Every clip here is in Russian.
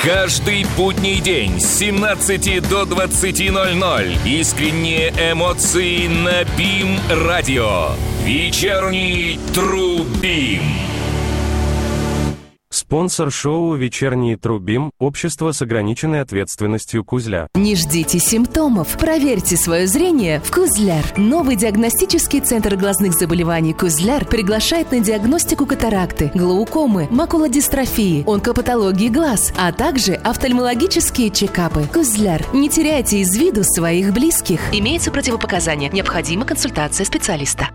Каждый будний день с 17 до 20:00. Искренние эмоции на БИМ-радио. Вечерний Трубим. Спонсор шоу «Вечерний Трубим» – общество с ограниченной ответственностью «Кузля». Не ждите симптомов. Проверьте свое зрение в «Кузляр». Новый диагностический центр глазных заболеваний «Кузляр» приглашает на диагностику катаракты, глаукомы, макулодистрофии, онкопатологии глаз, а также офтальмологические чекапы. «Кузляр». Не теряйте из виду своих близких. Имеются противопоказания. Необходима консультация специалиста.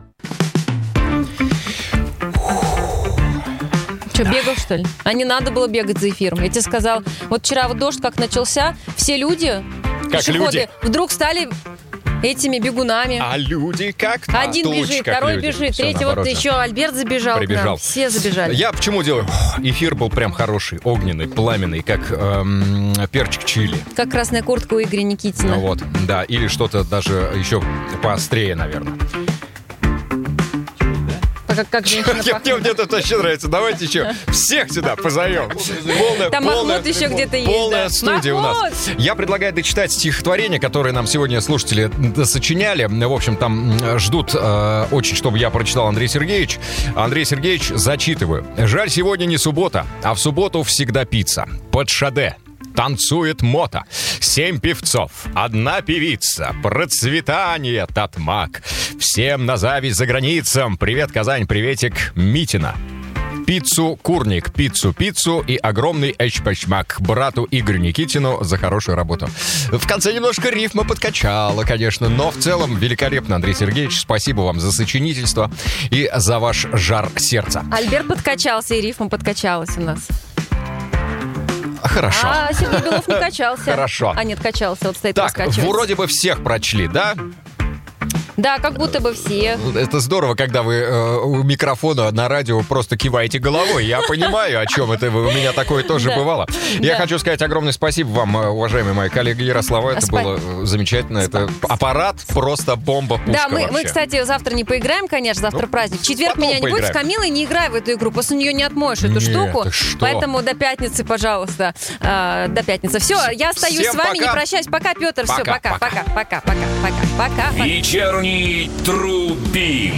Что, бегал, что ли? А не надо было бегать за эфиром. Я тебе сказал, вот вчера вот дождь как начался, все люди, как пешеходы, люди, вдруг стали этими бегунами. а люди как Один бежит, второй бежит, третий вот еще Альберт забежал. Прибежал. К нам. Все забежали. Я почему делаю? Эфир был прям хороший, огненный, пламенный, как перчик чили. Как красная куртка у Игоря Никитина. Ну вот, да, или что-то даже еще поострее, наверное. Как женщина Мне это вообще нравится. Давайте еще всех сюда позовем. Там Махмуд еще где-то есть. Полная студия у нас. Я предлагаю дочитать стихотворение, которое нам сегодня слушатели сочиняли. В общем, там ждут очень, чтобы я прочитал Андрей Сергеевич. Андрей Сергеевич, зачитываю. Жаль, сегодня не суббота, а в субботу всегда пицца. Под шаде. Танцует мота, 7 певцов, 1 певица, процветание татмак. Всем на зависть за границам. Привет, Казань, приветик, Митина. Пиццу Курник, пиццу и огромный эчпачмак брату Игорю Никитину за хорошую работу. В конце немножко рифма подкачала, конечно, но в целом великолепно, Андрей Сергеевич. Спасибо вам за сочинительство и за ваш жар сердца. Альберт подкачался, и рифма подкачалась у нас. Хорошо. А Сергей Белов не качался. Хорошо. А нет, качался, вот стоит Так, раскачивается. вроде бы всех прочли, да? Да, как будто бы все. Это здорово, когда вы у микрофона на радио просто киваете головой. Я понимаю, о чем это. У меня такое тоже бывало. Я хочу сказать огромное спасибо вам, уважаемые мои коллеги Ярослава. Это было замечательно. Это аппарат просто бомба-пушка. Да, мы, кстати, завтра не поиграем, конечно, завтра праздник. В четверг меня не будет, с Камилой не играй в эту игру. После нее не отмоешь эту штуку. Поэтому до пятницы, пожалуйста. До пятницы. Все, я остаюсь с вами, не прощаюсь. Пока, Петр. Все, пока. Вечерний Трубим.